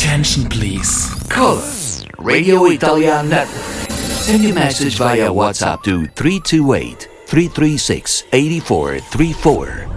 Attention please. Call us, Radio Italian Network. Send your message via WhatsApp to 328-336-8434